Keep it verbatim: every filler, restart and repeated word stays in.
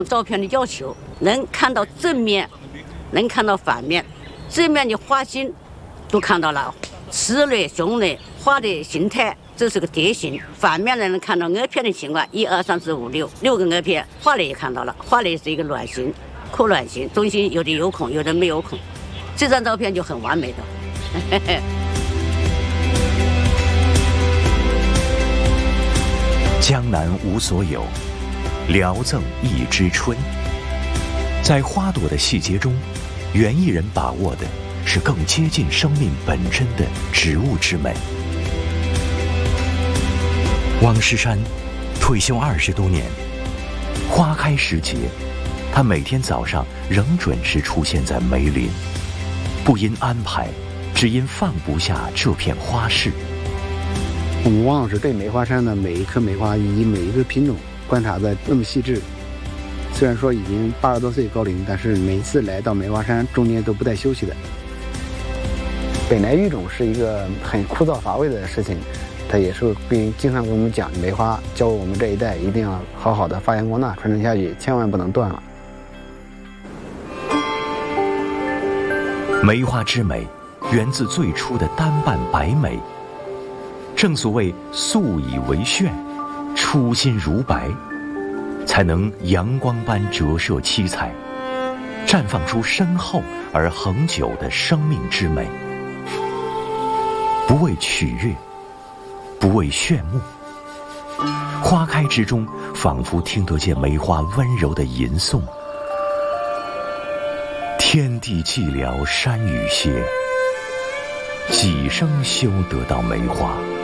照片的要求能看到正面，能看到反面，正面的花心都看到了，雌蕊、雄蕊花的形态，这是个蝶形；反面呢能看到萼片的情况，一二三四五六六个萼片，花蕾也看到了，花蕾是一个卵形，扩卵形，中心有的有孔，有的没有孔，这张照片就很完美的。 江南无所有，聊赠一枝春。在花朵的细节中，园艺人把握的是更接近生命本真的植物之美。汪诗珊退休二十多年，花开时节，他每天早上仍准时出现在梅林，不因安排，只因放不下这片花市。 我们汪老师对梅花山的每一棵梅花以及每一个品种观察的那么细致，虽然说已经八十多岁高龄，但是每一次来到梅花山中间都不带休息的。本来育种是一个很枯燥乏味的事情，他也是并经常跟我们讲梅花，教我们这一代一定要好好的发扬光大，传承下去，千万不能断了。 梅花之美源自最初的单瓣白梅，正所谓素以为炫，初心如白，才能阳光般折射七彩，绽放出深厚而恒久的生命之美。不为取悦，不为炫目，花开之中仿佛听得见梅花温柔的吟诵。天地寂寥山雨歇，几生休得到梅花。